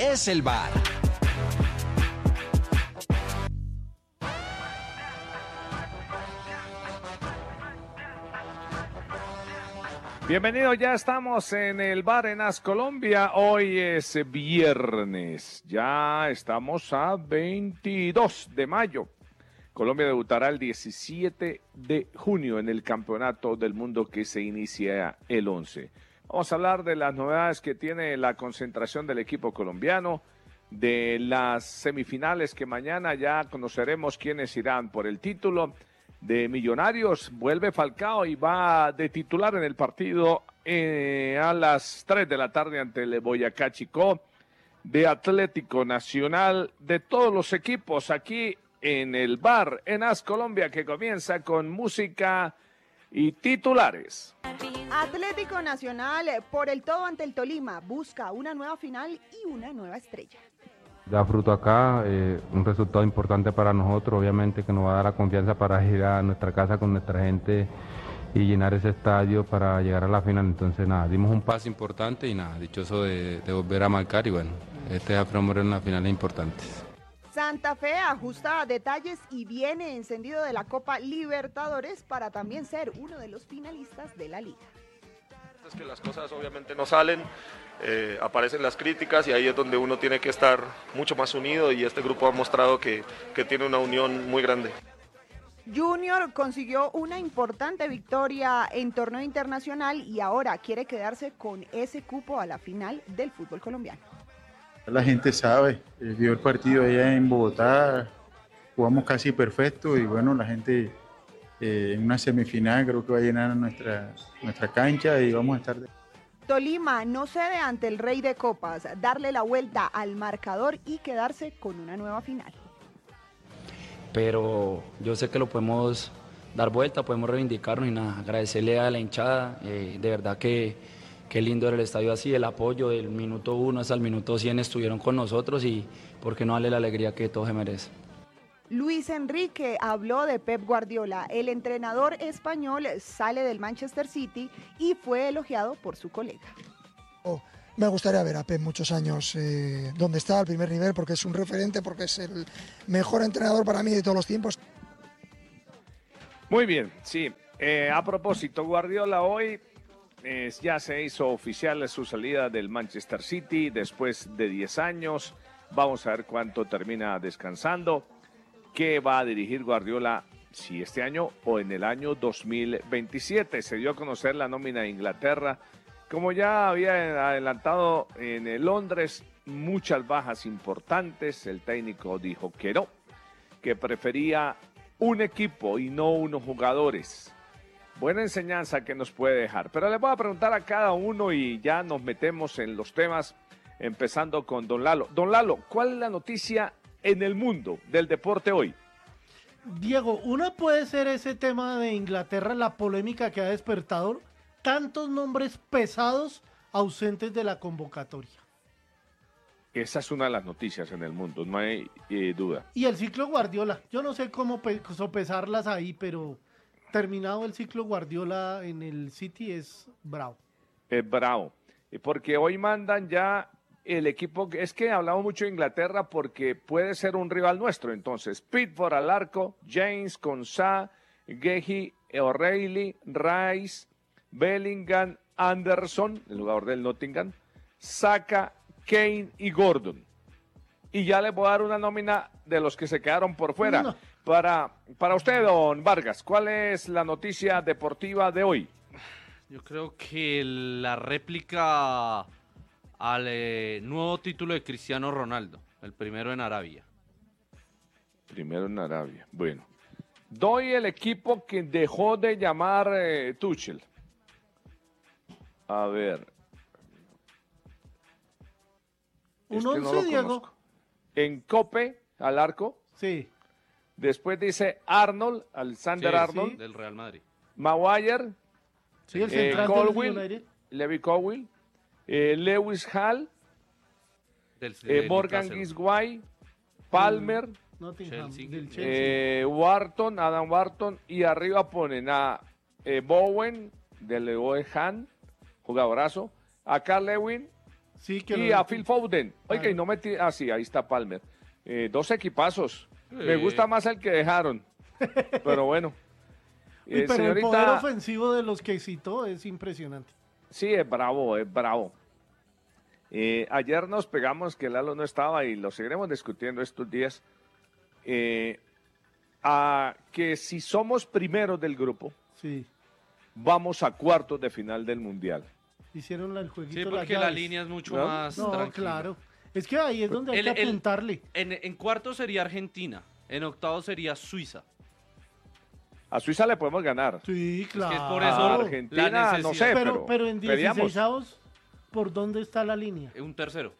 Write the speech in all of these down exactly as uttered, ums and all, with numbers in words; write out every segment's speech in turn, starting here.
es el V A R. Bienvenido, ya estamos en el V A R en AS Colombia. Hoy es viernes, ya estamos a veintidós de mayo. Colombia debutará el diecisiete de junio en el Campeonato del Mundo que se inicia el once. Vamos a hablar de las novedades que tiene la concentración del equipo colombiano, de las semifinales que mañana ya conoceremos quiénes irán por el título. De Millonarios, vuelve Falcao y va de titular en el partido eh, a las tres de la tarde ante el Boyacá Chicó. De Atlético Nacional, de todos los equipos aquí en el V A R en AS Colombia, que comienza con música y titulares. Atlético Nacional por el todo ante el Tolima busca una nueva final y una nueva estrella. Da fruto acá, eh, un resultado importante para nosotros, obviamente que nos va a dar la confianza para ir a nuestra casa con nuestra gente y llenar ese estadio para llegar a la final. Entonces nada, dimos un paso importante y nada, dichoso de, de volver a marcar y bueno, este es Alfredo Moreno en las finales importantes. Santa Fe ajusta detalles y viene encendido de la Copa Libertadores para también ser uno de los finalistas de la liga. Es que las cosas obviamente no salen, eh, aparecen las críticas y ahí es donde uno tiene que estar mucho más unido y este grupo ha mostrado que, que tiene una unión muy grande. Junior consiguió una importante victoria en torneo internacional y ahora quiere quedarse con ese cupo a la final del fútbol colombiano. La gente sabe, eh, vio el partido allá en Bogotá, jugamos casi perfecto y bueno, la gente eh, en una semifinal creo que va a llenar nuestra, nuestra cancha y vamos a estar... De... Tolima no cede ante el Rey de Copas, darle la vuelta al marcador y quedarse con una nueva final. Pero yo sé que lo podemos dar vuelta, podemos reivindicarnos y nada, agradecerle a la hinchada, eh, de verdad que qué lindo era el estadio así, el apoyo del minuto uno hasta el minuto cien estuvieron con nosotros y por qué no darle la alegría que todo se merece. Luis Enrique habló de Pep Guardiola. El entrenador español sale del Manchester City y fue elogiado por su colega. Oh, me gustaría ver a Pep muchos años eh, donde está, al primer nivel, porque es un referente, porque es el mejor entrenador para mí de todos los tiempos. Muy bien, sí. Eh, a propósito, Guardiola hoy eh, ya se hizo oficial su salida del Manchester City después de diez años. Vamos a ver cuánto termina descansando. ¿Qué va a dirigir Guardiola, si este año o en el año dos mil veintisiete? Se dio a conocer la nómina de Inglaterra. Como ya había adelantado en el Londres, muchas bajas importantes. El técnico dijo que no, que prefería un equipo y no unos jugadores. Buena enseñanza que nos puede dejar. Pero les voy a preguntar a cada uno y ya nos metemos en los temas, empezando con don Lalo. Don Lalo, ¿cuál es la noticia en el mundo del deporte hoy? Diego, una puede ser ese tema de Inglaterra, la polémica que ha despertado tantos nombres pesados ausentes de la convocatoria. Esa es una de las noticias en el mundo, no hay eh, duda. Y el ciclo Guardiola, yo no sé cómo pe- sopesarlas ahí, pero terminado el ciclo Guardiola en el City es bravo. Es bravo, porque hoy mandan ya el equipo, es que hablamos mucho de Inglaterra porque puede ser un rival nuestro, entonces Pickford al arco, James, Konsa, Gehi, O'Reilly, Rice, Bellingham, Anderson, el jugador del Nottingham, Saka, Kane y Gordon. Y ya les voy a dar una nómina de los que se quedaron por fuera. No. Para, para usted, don Vargas, ¿cuál es la noticia deportiva de hoy? Yo creo que la réplica al eh, nuevo título de Cristiano Ronaldo, el primero en Arabia. Primero en Arabia, bueno. Doy el equipo que dejó de llamar eh, Tuchel. A ver. Un este once, no Diego. Conozco. En Cope, al arco. Sí. Después dice Arnold, Alexander sí, Arnold. Sí, del Real Madrid. Maguire. Sí, el eh, central Colwill, del United. Levi Colwill. Eh, Lewis Hall. Del, eh, del Morgan Gisguay. Palmer. Nottingham, Chelsea. del Chelsea. Eh, Wharton, Adam Wharton. Y arriba ponen a eh, Bowen, del West Ham, jugadorazo. A Carl Lewin. Sí, que y lo- a Phil Foden. Oiga, Claro. y no metí. Ah, sí, ahí está Palmer. Eh, dos equipazos. Sí. Me gusta más el que dejaron. Pero bueno. Uy, Eh, pero el poder señorita, ofensivo de los que citó es impresionante. sí, es bravo, es bravo. Eh, ayer nos pegamos que Lalo no estaba y lo seguiremos discutiendo estos días. Eh, a que si somos primeros del grupo, Sí, vamos a cuartos de final del Mundial. hicieron la- el jueguito Sí, de las porque la llaves. línea es mucho ¿No? más No, tranquila. claro. Es que ahí es donde hay El- que el- apuntarle. En, en cuarto sería Argentina, en octavo sería Suiza. A Suiza le podemos ganar. Sí, claro. es por A eso Argentina, la no necesidad. sé, pero, pero, pero en veríamos. dieciseis ¿por dónde está la línea? Un tercero.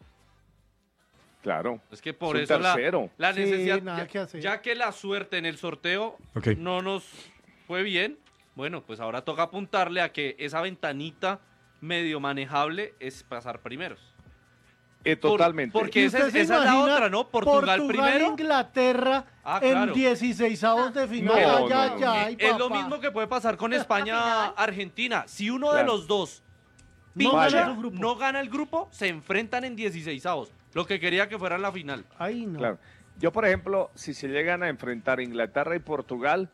Eso Es que por un eso la, tercero. la Sí, necesidad, nada ya, que hacer. ya que la suerte en el sorteo Ok. no nos fue bien, bueno, pues ahora toca apuntarle a que esa ventanita medio manejable es pasar primeros. Eh, Por- totalmente. porque ¿Y esa, usted es- se esa es la imagina otra, ¿no? Portugal, primero. Inglaterra Ah, en claro. dieciséis de final. No, Ay, no, ay, no. ay, Es lo papá. mismo que puede pasar con España, final. Argentina. Si uno de Claro. los dos No pincha, gana su grupo. no gana el grupo, se enfrentan en dieciséis Lo que quería que fuera la final. Ay, no. Claro. Yo, por ejemplo, si se llegan a enfrentar Inglaterra y Portugal,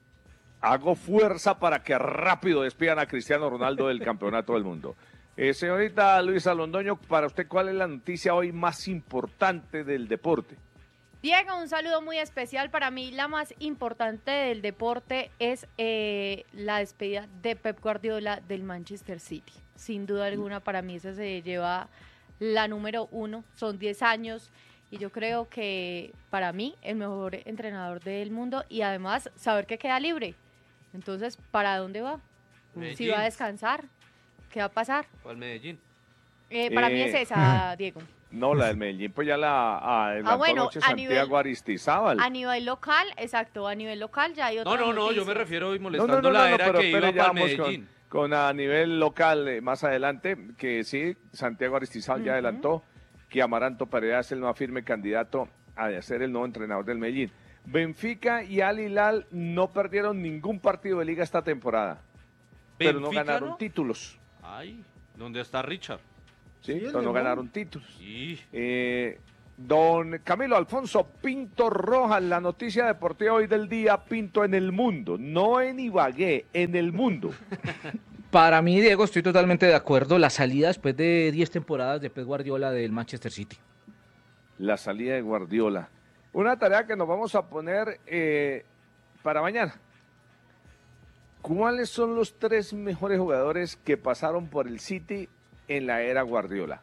hago fuerza para que rápido despidan a Cristiano Ronaldo del campeonato del mundo. Eh, señorita Luisa Londoño, para usted, ¿cuál es la noticia hoy más importante del deporte? Diego, un saludo muy especial. Para mí la más importante del deporte es eh, la despedida de Pep Guardiola del Manchester City. Sin duda alguna, para mí esa se lleva la número uno. Son diez años y yo creo que para mí el mejor entrenador del mundo y además saber que queda libre. Entonces, ¿para dónde va? Si Medellín. va a descansar, ¿qué va a pasar? O al Medellín. Eh, para mí Eh, es esa, Diego. No, la del Medellín, pues ya la adelantó Ah, bueno, anoche a Santiago nivel- Aristizábal. A nivel local, exacto, a nivel local ya hay otra No, no, no, yo noticia. me refiero y No, no, molestando no, no, la no, era pero que iba espere, ya para vamos Medellín. con, con a nivel local eh, más adelante, que sí, Santiago Aristizábal ya Ujú. adelantó que Amaranto Pereira es el más firme candidato a ser el nuevo entrenador del Medellín. Benfica y Al Hilal no perdieron ningún partido de liga esta temporada, pero no Benfica, ganaron ¿no? títulos, Ay, ¿dónde está Richard? ¿sí? Sí, el Pero no León. ganaron títulos. Sí. Eh, don Camilo Alfonso Pinto Rojas, la noticia deportiva hoy del día, Pinto, en el mundo, no en Ibagué, en el mundo. Para mí, Diego, estoy totalmente de acuerdo. La salida después de diez temporadas de Pep Guardiola del Manchester City. La salida de Guardiola. Una tarea que nos vamos a poner eh, para mañana. ¿Cuáles son los tres mejores jugadores que pasaron por el City en la era Guardiola?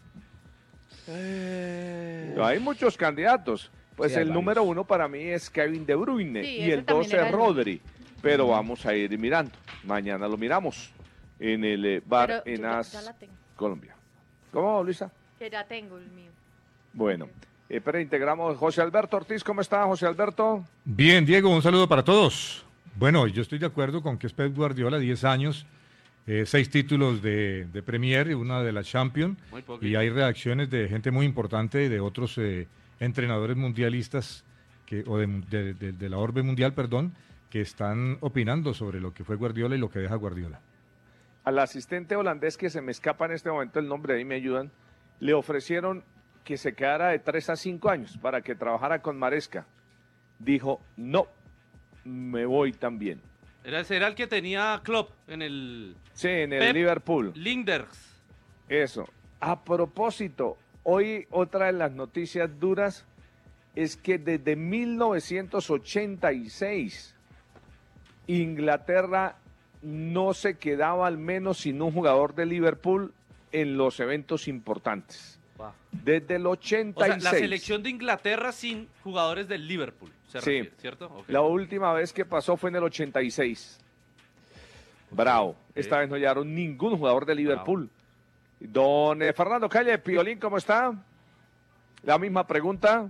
Hay muchos candidatos. Pues Sí, hay el varios. número uno para mí es Kevin De Bruyne Sí, y ese el también dos era es el Rodri. Pero vamos a ir mirando. Mañana lo miramos en el eh, bar Pero en yo ya- As, ya la tengo, Colombia. ¿Cómo, Luisa? que ya tengo el mío. Bueno, eh, pero integramos José Alberto Ortiz. ¿Cómo está, José Alberto? Bien, Diego, un saludo para todos. Bueno, yo estoy de acuerdo con que es Pep Guardiola, diez años, eh, seis títulos de, de Premier y una de la Champions. Muy poquito. Y hay reacciones de gente muy importante, de otros eh, entrenadores mundialistas que, o de, de- de- de la orbe mundial, perdón, que están opinando sobre lo que fue Guardiola y lo que deja Guardiola. Al asistente holandés, que se me escapa en este momento el nombre, ahí me ayudan, le ofrecieron que se quedara de tres a cinco años para que trabajara con Maresca. Dijo, no, me voy también. Era, ese era el que tenía Klopp en el Sí, en el Pep Liverpool. Linders. Eso. A propósito, hoy otra de las noticias duras es que desde mil novecientos ochenta y seis Inglaterra no se quedaba al menos sin un jugador de Liverpool en los eventos importantes. Wow. Desde el O ochenta y seis. sea, la selección de Inglaterra sin jugadores del Liverpool, se Sí. refiere, ¿cierto? Ok. La última vez que pasó fue en el ochenta y seis. Bravo. Esta vez no hallaron ningún jugador de Liverpool. Don eh, Fernando Calle, Piolín, ¿cómo está? La misma pregunta.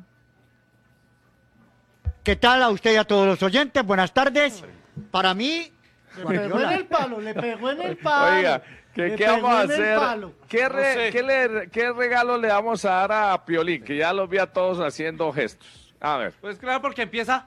¿Qué tal a usted y a todos los oyentes? Buenas tardes. Para mí, Le pegó en Guardiola. el palo, le pegó en el palo. Oiga, ¿qué, Le qué pegó vamos a en el hacer? palo. ¿Qué, re- No sé. qué le- qué regalo le vamos a dar a Piolín? Que ya los vi a todos haciendo gestos. A ver, Pues claro, porque empieza.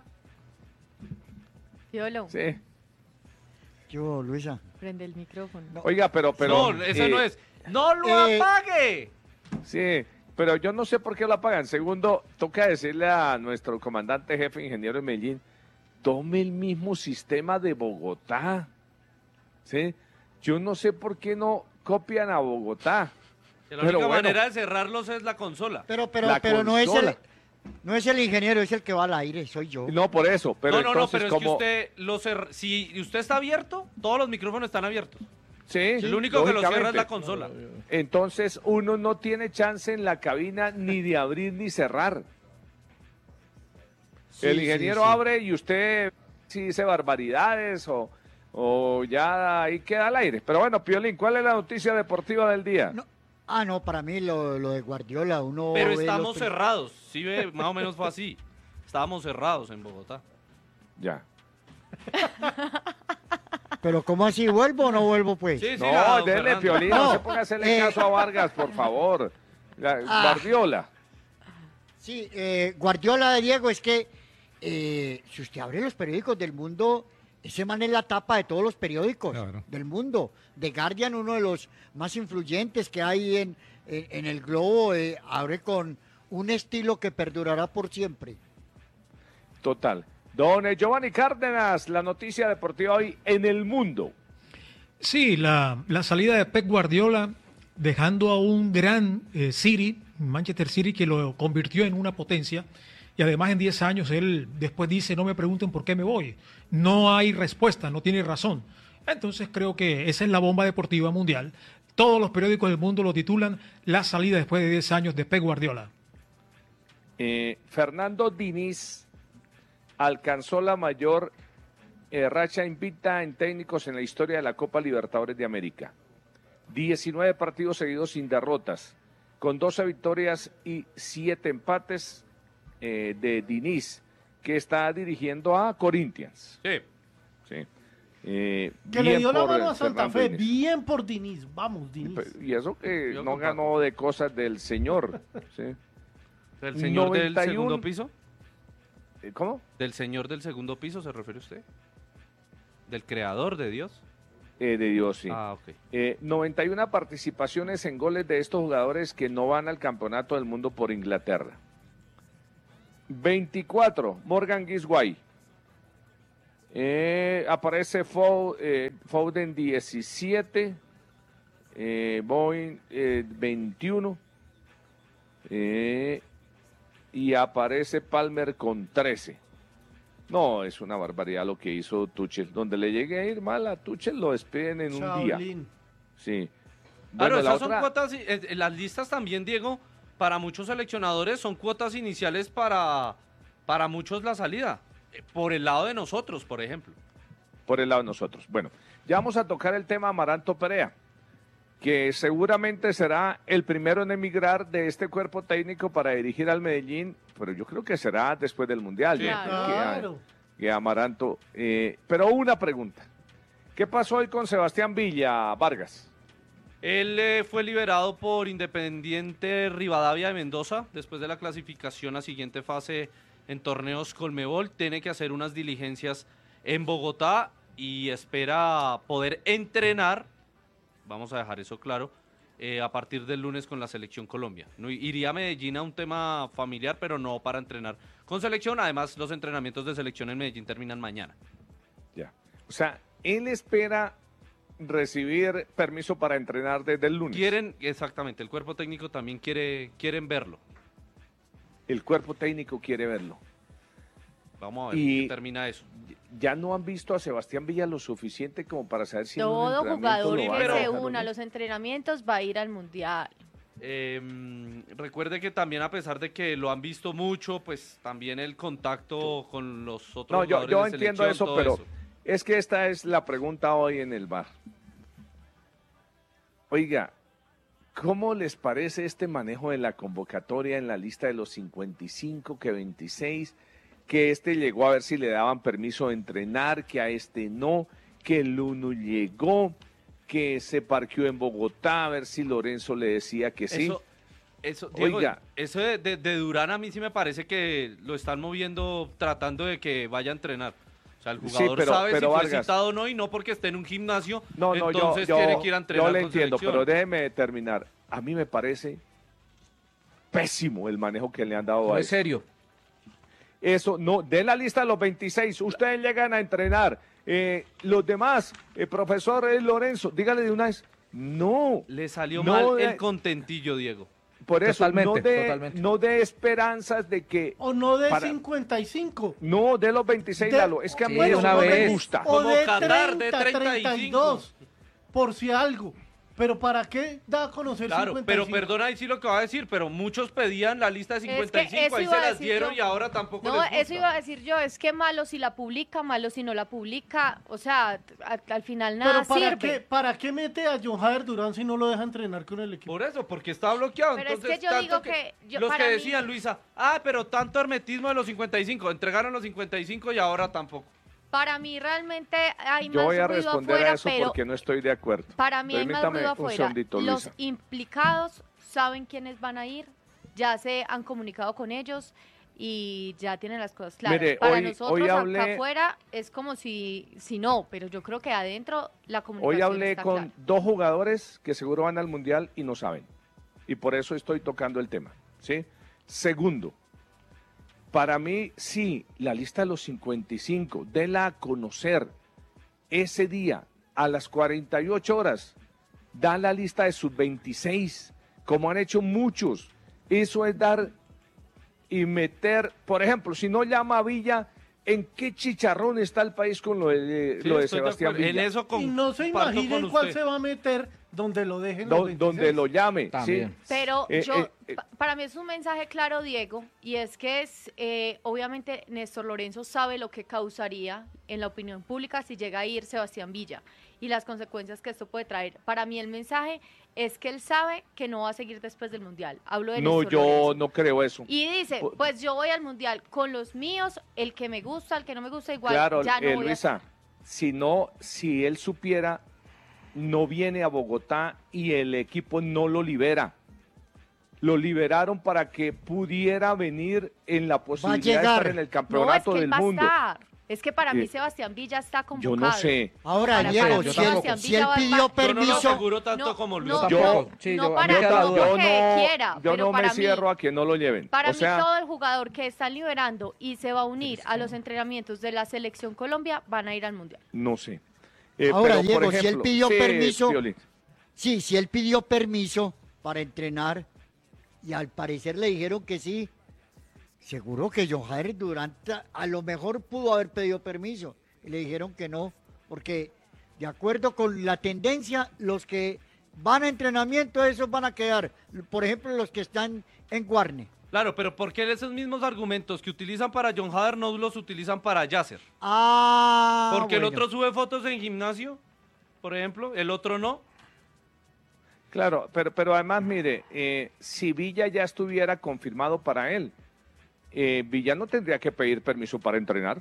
Piolo, sí. Yo, Luisa. prende el micrófono. Oiga, pero... pero no, esa eh, no es. ¡No lo eh, apague! Sí, pero yo no sé por qué la pagan. Segundo, toca decirle a nuestro comandante jefe, ingeniero de Medellín, tome el mismo sistema de Bogotá. ¿Sí? Yo no sé por qué no copian a Bogotá. Que la única bueno, manera de cerrarlos es la consola. Pero, pero, la pero no es consola. el... No es el ingeniero, es el que va al aire, soy yo. No, por eso. Pero no, no, entonces, no, pero como... es que usted lo cerra... Si usted está abierto, todos los micrófonos están abiertos. Sí, el único que lo cierra es la consola. Entonces uno no tiene chance en la cabina ni de abrir ni cerrar. Sí, el ingeniero sí, sí. abre y usted sí dice barbaridades o, o ya ahí queda al aire. Pero bueno, Piolín, ¿cuál es la noticia deportiva del día? No. Ah, no, para mí lo, lo de Guardiola, uno... Pero ve estamos los... cerrados, sí, ve, más o menos fue así. Estábamos cerrados en Bogotá. Ya. Pero ¿cómo así? ¿Vuelvo o no vuelvo, pues? Sí, sí, no, denle Piolín, no, no se ponga a hacerle eh, caso a Vargas, por favor. La, ah, Guardiola. Sí, eh, Guardiola de Diego, es que eh, si usted abre los periódicos del mundo, ese man es la tapa de todos los periódicos claro. del mundo. The Guardian, uno de los más influyentes que hay en, en, en el globo, eh, abre con un estilo que perdurará por siempre. Total. Don Giovanni Cárdenas, la noticia deportiva hoy en el mundo. Sí, la, la salida de Pep Guardiola, dejando a un gran eh, City, Manchester City, que lo convirtió en una potencia. Y además en diez años él después dice, no me pregunten por qué me voy. No hay respuesta, no tiene razón. Entonces creo que esa es la bomba deportiva mundial. Todos los periódicos del mundo lo titulan la salida después de diez años de Pep Guardiola. Eh, Fernando Diniz alcanzó la mayor eh, racha invicta en técnicos en la historia de la Copa Libertadores de América. diecinueve partidos seguidos sin derrotas, con doce victorias y siete empates eh, de Diniz, que está dirigiendo a Corinthians. Sí. Sí. Eh, que le dio la mano a Santa Fe, Diniz. Bien por Diniz, vamos Diniz. Y eso que Yo no ganó de cosas del señor. ¿Sí? ¿Del señor noventa y uno... del segundo piso? ¿Cómo? ¿Del señor del segundo piso se refiere usted? ¿Del creador de Dios? Eh, de Dios, sí. Ah, ok. Eh, noventa y una participaciones en goles de estos jugadores que no van al campeonato del mundo por Inglaterra. veinticuatro, Morgan Gisguay. Eh, aparece Foden, eh, Foden diecisiete, eh, Boeing eh, veintiuno, eh, y aparece Palmer con trece. No, es una barbaridad lo que hizo Tuchel. Donde le llegue a ir mal a Tuchel lo despiden en Shaolin. un día. Sí. Bueno, bueno, esas otra... son cuotas, eh, las listas también, Diego, para muchos seleccionadores son cuotas iniciales para, para muchos la salida. Por el lado de nosotros, por ejemplo. Por el lado de nosotros. Bueno, ya vamos a tocar el tema Amaranto Perea, que seguramente será el primero en emigrar de este cuerpo técnico para dirigir al Medellín, pero yo creo que será después del Mundial. Sí, claro. Que, que Amaranto. Eh, pero una pregunta. ¿Qué pasó hoy con Sebastián Villa, Vargas? Él eh, fue liberado por Independiente Rivadavia de Mendoza después de la clasificación a siguiente fase en torneos Colmebol. Tiene que hacer unas diligencias en Bogotá y espera poder entrenar, vamos a dejar eso claro, eh, a partir del lunes con la Selección Colombia. No, iría a Medellín a un tema familiar, pero no para entrenar con selección. Además, los entrenamientos de selección en Medellín terminan mañana. Ya. O sea, él espera recibir permiso para entrenar desde el lunes. Quieren, exactamente, el cuerpo técnico también quiere, quieren verlo. El cuerpo técnico quiere verlo. Vamos a ver y qué termina eso. Ya no han visto a Sebastián Villa lo suficiente como para saber si todo en un jugador lo que se a una a los entrenamientos va a ir al Mundial. Eh, recuerde que también, a pesar de que lo han visto mucho, pues también el contacto con los otros no, yo, jugadores yo de entiendo selección, eso, pero eso. Es que esta es la pregunta hoy en el bar. Oiga, ¿cómo les parece este manejo de la convocatoria en la lista de los cincuenta y cinco, que veintiséis, que este llegó a ver si le daban permiso de entrenar, que a este no, que el uno llegó, que se parqueó en Bogotá a ver si Lorenzo le decía que sí? Eso, eso, Diego, Oiga, eso de, de, de Durán a mí sí me parece que lo están moviendo tratando de que vaya a entrenar. O sea, el jugador sí, pero, sabe pero si fue Vargas, citado o no, y no porque esté en un gimnasio, no, no, entonces yo, yo, tiene que ir a entrenar yo le con entiendo, selección. pero déjeme terminar. A mí me parece pésimo el manejo que le han dado No a es eso. serio. Eso, no, de la lista de los veintiséis, ustedes llegan a entrenar. Eh, los demás, el profesor Lorenzo, dígale de una vez, no. Le salió no mal de- el contentillo, Diego. Por eso, Totalmente, no, de, totalmente. no de esperanzas de que... O no de para- cincuenta y cinco. No, de los veintiséis, De- Lalo. Es que a mí Sí, eso una no me vez. gusta. O Como de Qatar, de treinta, treinta y cinco. treinta y dos, por si algo. Pero ¿para qué da a conocer Claro, cincuenta y pero cinco? perdona ahí sí lo que va a decir, pero muchos pedían la lista de cincuenta y Es que cinco, eso ahí iba se a las decir dieron yo. y ahora tampoco No, les gusta. eso iba a decir yo, es que malo si la publica, malo si no la publica, o sea, a- al final nada Pero ¿para sirve. qué, ¿para qué mete a John Jader Durán si no lo deja entrenar con el equipo? Por eso, porque está bloqueado. Pero es Entonces, que yo tanto digo que yo- los que para mí- decían, Luisa, ah, pero tanto hermetismo de los cincuenta y cinco, entregaron los cincuenta y cinco y ahora tampoco. Para mí realmente hay Yo más voy a ruido responder afuera, a eso pero porque no estoy de acuerdo. para mí hay más Permítame ruido un afuera. segundito, Los Luisa. implicados saben quiénes van a ir, ya se han comunicado con ellos y ya tienen las cosas claras. Mire, Para hoy- nosotros hoy acá hablé- afuera es como si, si no, pero yo creo que adentro la comunicación Hoy hablé está con clara. dos jugadores que seguro van al Mundial y no saben. Y por eso estoy tocando el tema. ¿Sí? Segundo, para mí, sí, la lista de los cincuenta y cinco, déla a conocer ese día a las cuarenta y ocho horas. Da la lista de sus veintiséis, como han hecho muchos. Eso es dar y meter, por ejemplo, si no llama a Villa, ¿en qué chicharrón está el país con lo de, Sí, lo de estoy de Sebastián acuerdo. Villa? En eso Y no se comparto imaginen con cuál usted. se va a meter donde lo dejen Do- los veintiséis. donde lo llame, También. ¿sí? Pero Eh, yo, eh, eh. pa- para mí es un mensaje claro, Diego, y es que es, eh, obviamente Néstor Lorenzo sabe lo que causaría en la opinión pública si llega a ir Sebastián Villa y las consecuencias que esto puede traer. Para mí el mensaje es que él sabe que no va a seguir después del Mundial. Hablo de No, Néstor yo Lorenzo. no creo eso. Y dice, Por- pues yo voy al Mundial con los míos, el que me gusta, el que no me gusta, igual Claro, ya no eh, voy a Luisa, si no, si él supiera, no viene a Bogotá y el equipo no lo libera. Lo liberaron para que pudiera venir en la posibilidad de llegar. estar en el No, es campeonato que él del va a mundo. estar. Es que para Eh, mí Sebastián Villa está Yo convocado. no sé. Ahora, Para- Diego, para mí si él, Sebastián si Villa él va- pidió va- Yo no lo permiso, aseguro tanto No, como Luis. no, Yo no, tampoco. Sí, no yo- a para mí cada no duda. Yo porque no, quiera, yo pero no para me mí, cierro a que no lo lleven. para o mí sea, todo el jugador que están liberando y se va a unir a los entrenamientos de la selección Colombia van a ir al Mundial. no sé. Eh, Ahora, pero, por Diego, si él ejemplo, pidió sí, permiso- Piolín. sí, si él pidió permiso para entrenar y al parecer le dijeron que sí, seguro que John Jair Durán ta- a lo mejor pudo haber pedido permiso y le dijeron que no, porque de acuerdo con la tendencia, los que van a entrenamiento, esos van a quedar, por ejemplo, los que están en Guarne. Claro, pero ¿por qué esos mismos argumentos que utilizan para John Hader no los utilizan para Yasser? Ah, Porque el bueno. otro sube fotos en gimnasio, por ejemplo, el otro no. Claro, pero, pero además, mire, eh, si Villa ya estuviera confirmado para él, eh, Villa no tendría que pedir permiso para entrenar.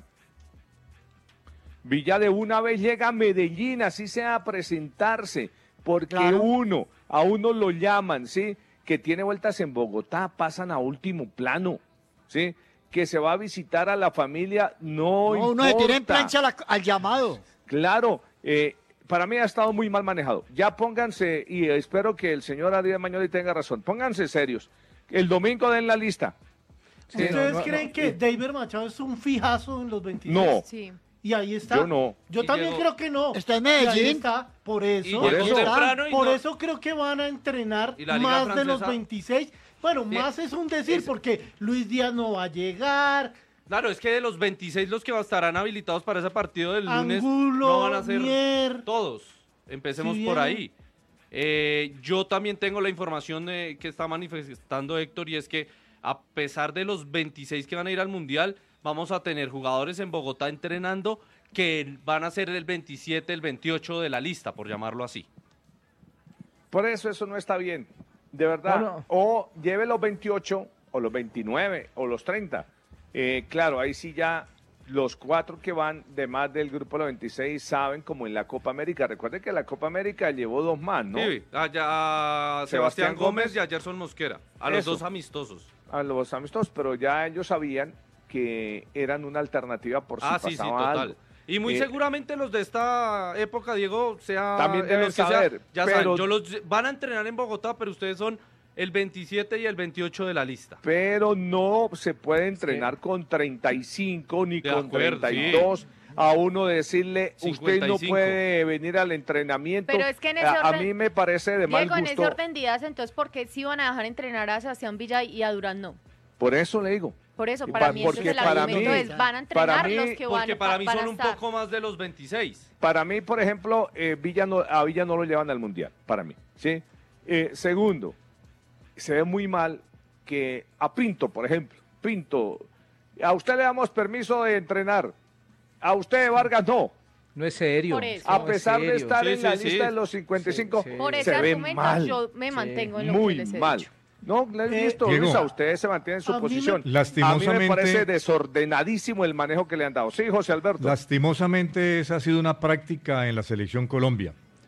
Villa de una vez llega a Medellín, así sea a presentarse, porque Claro. uno, a uno lo llaman, ¿sí? Que tiene vueltas en Bogotá, pasan a último plano, ¿sí? Que se va a visitar a la familia, no, No, uno se tira en importa. plancha la- al llamado. Claro, eh, para mí ha estado muy mal manejado. Ya pónganse, y espero que el señor Ariel Mañoli tenga razón, pónganse serios. El domingo den la lista. Sí, ¿Ustedes no, no, creen no, que eh, David Machado es un fijazo en los veintiséis? No. Sí. Y ahí está. Yo no. Yo Y también llegó- creo que no. Está en Y ahí Medellín. está, por eso. Y Por llegó eso. temprano y Por no- eso creo que van a entrenar ¿Y la Liga más de los Francesa? veintiséis. Bueno, Sí. más es un decir, Es- porque Luis Díaz no va a llegar. Claro, es que de los veintiséis los que estarán habilitados para ese partido del lunes Angulo, no van a ser Mier. todos. Empecemos Sí, por bien. ahí. Eh, yo también tengo la información de, que está manifestando Héctor, y es que a pesar de los veintiséis que van a ir al Mundial, vamos a tener jugadores en Bogotá entrenando que van a ser el veintisiete, el veintiocho de la lista, por llamarlo así. Por eso eso no está bien, de verdad. No, no. O lleve los veintiocho, o los veintinueve, o los treinta. Eh, claro, ahí sí ya los cuatro que van de más del grupo de los veintiséis saben, como en la Copa América. Recuerden que la Copa América llevó dos más, ¿no? Sí, a, ya- a Sebastián Sebastián Gómez Gómez y a Gerson Mosquera, a los Eso. dos amistosos. A los amistosos, pero ya ellos sabían que eran una alternativa por si Ah, sí, sí, pasaba total. algo. Y muy Eh, seguramente los de esta época, Diego, sea También en deben los que sea, saber, ya pero- saben, yo los van a entrenar en Bogotá, pero ustedes son el veintisiete y el veintiocho de la lista. Pero no se puede entrenar sí. con treinta y cinco ni de con acuerdo, treinta y dos. Sí. A uno decirle, cincuenta y cinco. Usted no puede venir al entrenamiento. Pero es que en ese a, orden, a mí me parece de Diego, mal gusto. en ese orden de ideas, entonces, ¿por qué sí van a dejar entrenar a Sebastián Villa y a Durán no? Por eso le digo. Por eso, para pa, mí ese es el argumento, mí, es van a entrenar mí, los que van Porque para mí van son un poco más de los veintiséis. Para mí, por ejemplo, eh, Villa no, a Villa no lo llevan al Mundial, para mí. ¿sí? Eh, segundo, se ve muy mal que a Pinto, por ejemplo, Pinto, a usted le damos permiso de entrenar, a usted Vargas no. No es serio. A pesar no de estar sí, en sí, la sí. lista de los cincuenta y cinco, sí, sí. Por se ese ve argumento mal. yo me mantengo en lo muy que les he mal. dicho. No, le he visto, Diego, Luisa, ustedes se mantienen en su posición. Me, lastimosamente, a mí me parece desordenadísimo el manejo que le han dado. Sí, José Alberto. Lastimosamente esa ha sido una práctica en la Selección Colombia.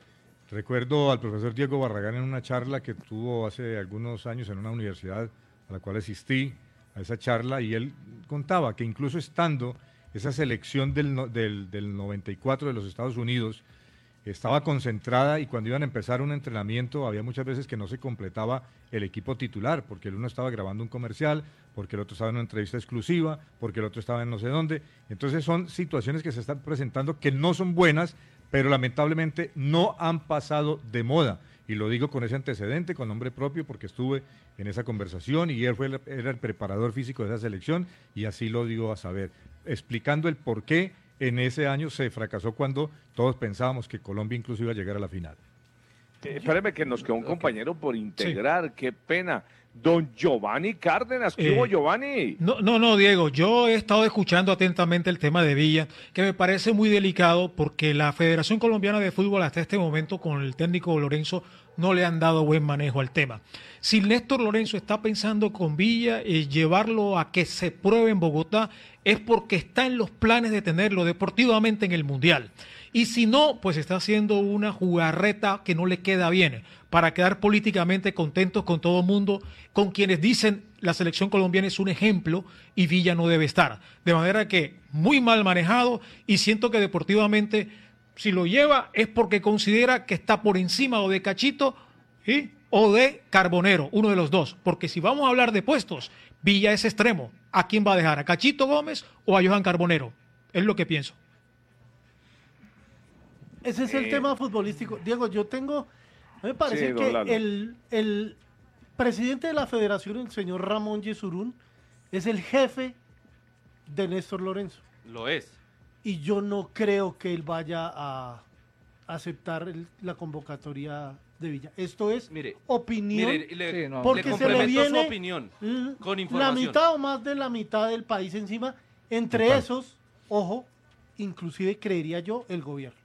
Recuerdo al profesor Diego Barragán en una charla que tuvo hace algunos años en una universidad a la cual asistí a esa charla, y él contaba que incluso estando esa selección del, no, del, del noventa y cuatro de los Estados Unidos estaba concentrada, y cuando iban a empezar un entrenamiento había muchas veces que no se completaba el equipo titular, porque el uno estaba grabando un comercial, porque el otro estaba en una entrevista exclusiva, porque el otro estaba en no sé dónde. Entonces son situaciones que se están presentando que no son buenas, pero lamentablemente no han pasado de moda. Y lo digo con ese antecedente, con nombre propio, porque estuve en esa conversación y él fue el, era el preparador físico de esa selección, y así lo digo a saber, explicando el por qué en ese año se fracasó cuando todos pensábamos que Colombia incluso iba a llegar a la final. Eh, espéreme que nos quedó un compañero por integrar, sí. Qué pena. Don Giovanni Cárdenas, ¿qué eh, hubo, Giovanni? No, no, no, Diego, yo he estado escuchando atentamente el tema de Villa, que me parece muy delicado porque la Federación Colombiana de Fútbol hasta este momento con el técnico Lorenzo no le han dado buen manejo al tema. Si Néstor Lorenzo está pensando con Villa eh, llevarlo a que se pruebe en Bogotá, es porque está en los planes de tenerlo deportivamente en el Mundial. Y si no, pues está haciendo una jugarreta que no le queda bien, para quedar políticamente contentos con todo el mundo, con quienes dicen la selección colombiana es un ejemplo y Villa no debe estar. De manera que muy mal manejado, y siento que deportivamente, si lo lleva es porque considera que está por encima o de Cachito, ¿sí?, o de Carbonero, uno de los dos. Porque si vamos a hablar de puestos, Villa es extremo. ¿A quién va a dejar? ¿A Cachito Gómez o a Johan Carbonero? Es lo que pienso. Ese es el eh, tema futbolístico. Diego, yo tengo... Me parece sí, que el, el presidente de la federación, el señor Ramón Yesurún, es el jefe de Néstor Lorenzo. Lo es. Y yo no creo que él vaya a aceptar el, la convocatoria de Villa. Esto es mire, opinión. Mire, le, sí, no, porque le se le viene su opinión con información. La mitad o más de la mitad del país encima. Entre Total. esos, ojo, inclusive creería yo, el gobierno.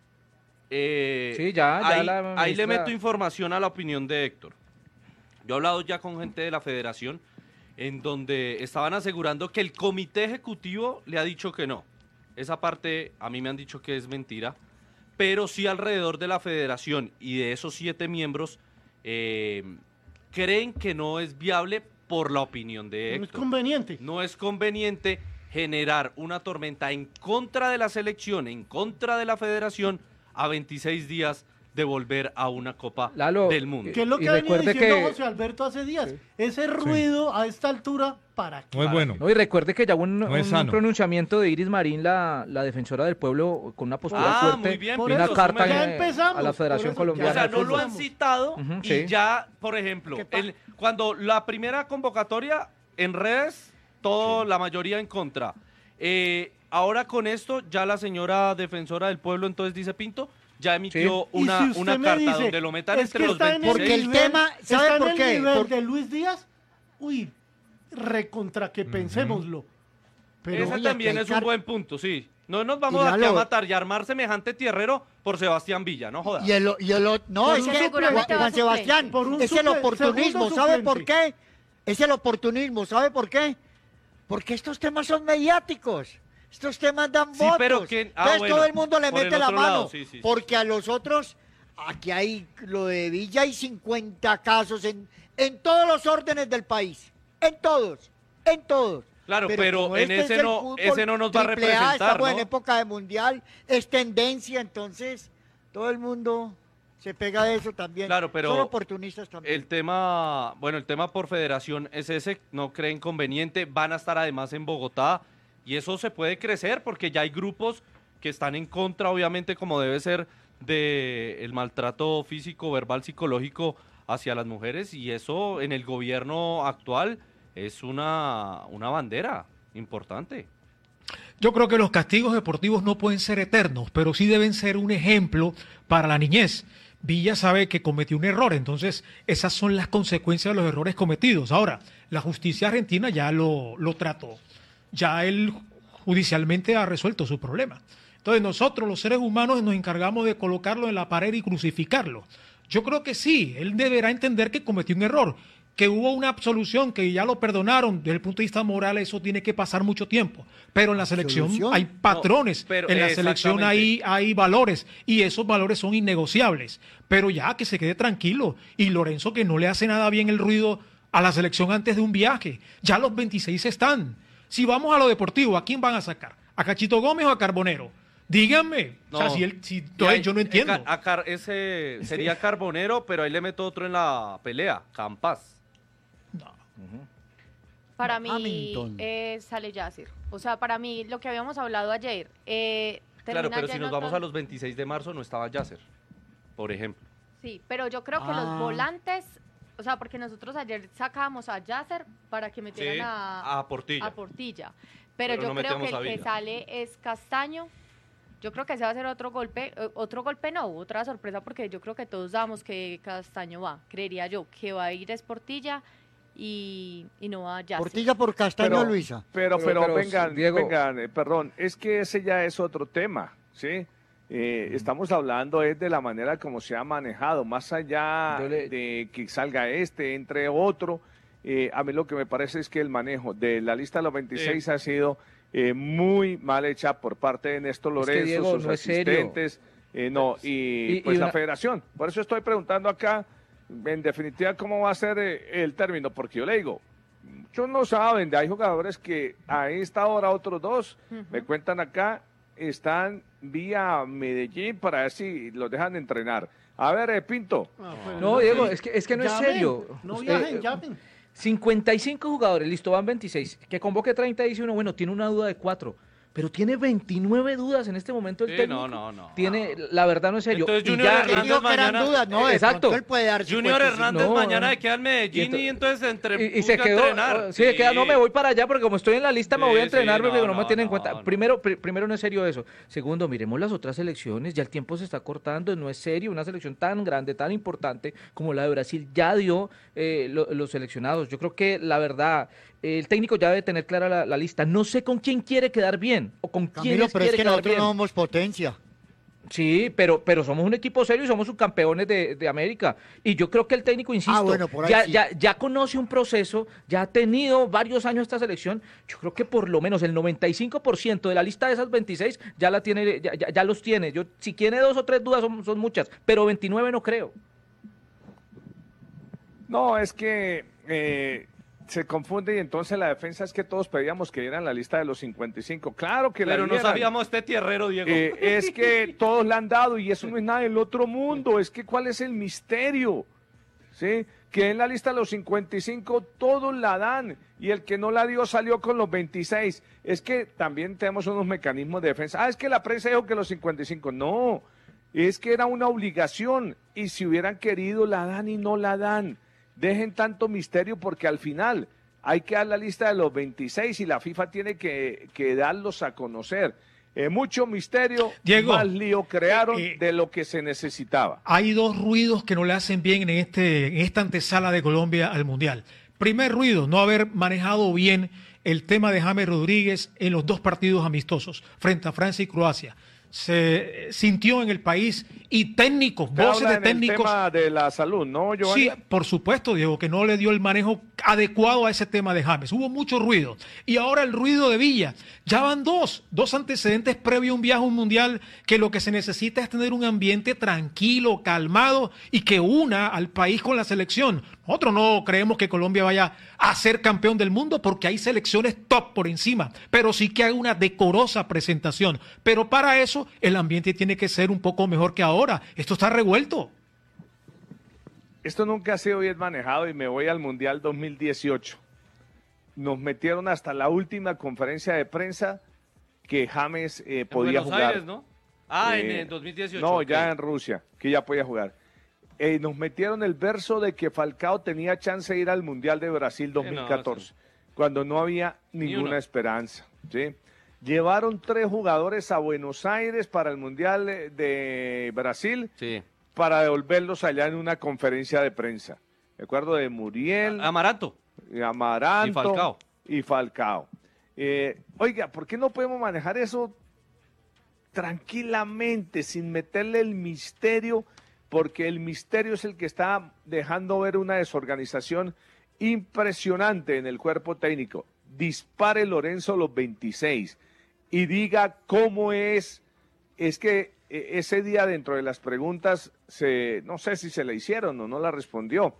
Eh, sí, ya, ya ahí, la ministra... ahí le meto información a la opinión de Héctor. Yo he hablado ya con gente de la federación en donde estaban asegurando que el comité ejecutivo le ha dicho que no. Esa parte a mí me han dicho que es mentira, pero sí alrededor de la federación y de esos siete miembros eh, creen que no es viable por la opinión de Héctor. No es conveniente. No es conveniente generar una tormenta en contra de la selección, en contra de la federación, a veintiséis días de volver a una Copa Lalo, del Mundo. Que es lo que ha venido diciendo que... José Alberto hace días. Sí. Ese ruido sí. a esta altura, ¿para qué? No es bueno. No, y recuerde que ya hubo un, no un pronunciamiento de Iris Marín, la, la defensora del pueblo, con una postura ah, fuerte, muy bien, y una eso, carta ya empezamos, a la Federación Colombiana. O sea, no lo han citado uh-huh, y sí. ya, por ejemplo, el, cuando la primera convocatoria en redes, todo, sí. la mayoría en contra. Eh, ahora con esto, ya la señora defensora del pueblo entonces dice Pinto, ya emitió sí. una, si una carta dice, donde lo metan entre los veintiséis. Porque el tema, ¿sabe por qué? El nivel por... de Luis Díaz, uy, recontra que uh-huh. pensémoslo. Pero Ese también es car... un buen punto, sí. No nos vamos a, a matar y armar semejante tierrero por Sebastián Villa, no jodas. Y el, y el, no, por es que Juan Sebastián, por es el oportunismo, ¿sabe por qué? Es el oportunismo, ¿sabe por qué? Porque estos temas son mediáticos. Estos temas dan sí, votos. Pero que, ah, Entonces bueno, todo el mundo le mete el la mano. Lado, sí, sí, porque sí. a los otros, aquí hay lo de Villa, hay cincuenta casos en, en todos los órdenes del país. En todos, en todos. Claro, pero, pero en este ese, no, fútbol, ese no nos va a representar, Estamos ¿no? en época de mundial, es tendencia, entonces todo el mundo se pega de eso también. Claro, pero son oportunistas también. El tema, bueno, el tema por federación es ese, no cree inconveniente, van a estar además en Bogotá y eso se puede crecer porque ya hay grupos que están en contra, obviamente, como debe ser, de el maltrato físico, verbal, psicológico hacia las mujeres y eso en el gobierno actual es una, una bandera importante. Yo creo que los castigos deportivos no pueden ser eternos, pero sí deben ser un ejemplo para la niñez. Villa sabe que cometió un error, entonces esas son las consecuencias de los errores cometidos. Ahora, la justicia argentina ya lo, lo trató, ya él judicialmente ha resuelto su problema. Entonces nosotros los seres humanos nos encargamos de colocarlo en la pared y crucificarlo. Yo creo que sí, él deberá entender que cometió un error, que hubo una absolución, que ya lo perdonaron. Desde el punto de vista moral eso tiene que pasar mucho tiempo, pero en la selección ¿Absolución? hay patrones, no, en la selección hay, hay valores y esos valores son innegociables, pero ya que se quede tranquilo. Y Lorenzo, que no le hace nada bien el ruido a la selección antes de un viaje, ya los veintiséis están. Si vamos a lo deportivo, ¿a quién van a sacar? ¿A Cachito Gómez o a Carbonero? Díganme, no, o sea, si él, si, hay, yo no entiendo. A, a Car, ese sería Carbonero, pero ahí le meto otro en la pelea, Campas. No. Uh-huh. Para no, mí eh, sale Yasser. O sea, para mí, lo que habíamos hablado ayer. Eh, claro, pero si nos vamos a los veintiséis de marzo, no estaba Yasser, por ejemplo. Sí, pero yo creo que ah. los volantes, o sea, porque nosotros ayer sacábamos a Yasser para que metieran sí, a, a Portilla. A Portilla. Pero, pero yo no creo que el que sale es Castaño. Yo creo que ese va a ser otro golpe, otro golpe no, otra sorpresa, porque yo creo que todos damos que Castaño va, creería yo, que va a ir es Portilla y, y no va a Yasser. Portilla por Castaño, pero, Luisa. Pero, pero, pero vengan, Diego. vengan, eh, perdón, es que ese ya es otro tema, ¿sí? Eh, mm. Estamos hablando es de la manera como se ha manejado, más allá le... de que salga este, entre otro, eh, a mí lo que me parece es que el manejo de la lista de los veintiséis sí. ha sido... Eh, muy mal hecha por parte de Néstor Lorenzo, es que Diego, sus no asistentes, eh, no, y, y pues y una... la federación. Por eso estoy preguntando acá, en definitiva, cómo va a ser eh, el término, porque yo le digo, muchos no saben, hay jugadores que a esta hora, otros dos, uh-huh. me cuentan acá, están vía Medellín para ver si los dejan entrenar. A ver, eh, Pinto. Ah, pues, no, no, Diego, es que, es que no llamen, es serio. No viajen, eh, llamen. cincuenta y cinco jugadores, listo, van veintiséis. Que convoque treinta, dice uno, bueno, tiene una duda de cuatro. Pero tiene veintinueve dudas en este momento el sí, técnico. No, no, no. Tiene, la verdad no es serio. Entonces Junior ya, Hernández mañana... dudas, no, exacto. Él puede dar Junior Hernández no, mañana de queda en Medellín y, entonces, y entonces entre y, y se quedó, entrenar. Sí, se queda, no me voy para allá porque como estoy en la lista me sí, voy a entrenar sí, porque no, no me tienen en cuenta. No. Primero, pr primero no es serio eso. Segundo, miremos las otras selecciones, ya el tiempo se está cortando, no es serio. Una selección tan grande, tan importante como la de Brasil ya dio eh, lo, los seleccionados. Yo creo que la verdad... El técnico ya debe tener clara la, la lista. No sé con quién quiere quedar bien o con quién quiere pero es que quedar nosotros bien. no somos potencia. Sí, pero, pero somos un equipo serio y somos subcampeones de, de América. Y yo creo que el técnico, insisto, ah, bueno, por ahí ya, sí. ya, ya conoce un proceso, ya ha tenido varios años esta selección. Yo creo que por lo menos el noventa y cinco por ciento de la lista de esas veintiséis ya la tiene, ya, ya, ya los tiene. Yo, si tiene dos o tres dudas son, son muchas, pero veintinueve no creo. No, es que... Eh... se confunde y entonces la defensa es que todos pedíamos que dieran la lista de los cincuenta y cinco. Claro que pero la no sabíamos este tierrero, Diego. Eh, es que todos la han dado y eso no es nada del otro mundo. Es que ¿cuál es el misterio? ¿Sí? Que en la lista de los cincuenta y cinco todos la dan y el que no la dio salió con los veintiséis. Es que también tenemos unos mecanismos de defensa. Ah, es que la prensa dijo que los cincuenta y cinco. No, es que era una obligación y si hubieran querido la dan y no la dan. Dejen tanto misterio porque al final hay que dar la lista de los veintiséis y la FIFA tiene que, que darlos a conocer. Eh, mucho misterio, Diego, más lío crearon eh, de lo que se necesitaba. Hay dos ruidos que no le hacen bien en, este, en esta antesala de Colombia al Mundial. Primer ruido, no haber manejado bien el tema de James Rodríguez en los dos partidos amistosos frente a Francia y Croacia. Se sintió en el país y técnicos, voces de técnicos. El tema de la salud, ¿no, Giovanni? Sí, por supuesto, Diego, que no le dio el manejo adecuado a ese tema de James. Hubo mucho ruido. Y ahora el ruido de Villa. Ya van dos, dos antecedentes previo a un viaje a un mundial que lo que se necesita es tener un ambiente tranquilo, calmado y que una al país con la selección. Nosotros no creemos que Colombia vaya a ser campeón del mundo porque hay selecciones top por encima, pero sí que hay una decorosa presentación. Pero para eso el ambiente tiene que ser un poco mejor que ahora. Esto está revuelto. esto nunca ha sido bien manejado y me voy al Mundial dos mil dieciocho. Nos metieron hasta la última conferencia de prensa que James eh, podía en Buenos jugar. Aires, ¿no? Ah, Eh, en el dos mil dieciocho. No, ok. ya en Rusia, que ya podía jugar. Eh, nos metieron el verso de que Falcao tenía chance de ir al Mundial de Brasil dos mil catorce, Sí, no, cuando no había Ni ninguna uno. esperanza. ¿sí? Llevaron tres jugadores a Buenos Aires para el Mundial de- de Brasil Sí. para devolverlos allá en una conferencia de prensa. Me acuerdo de Muriel. Amaranto. y Amaranto. Y Falcao. Y Falcao. Eh, oiga, ¿por qué no podemos manejar eso tranquilamente, sin meterle el misterio? Porque el misterio es el que está dejando ver una desorganización impresionante en el cuerpo técnico. Dispare Lorenzo los veintiséis y diga cómo es. Es que eh, ese día dentro de las preguntas, se, no sé si se le hicieron o no la respondió.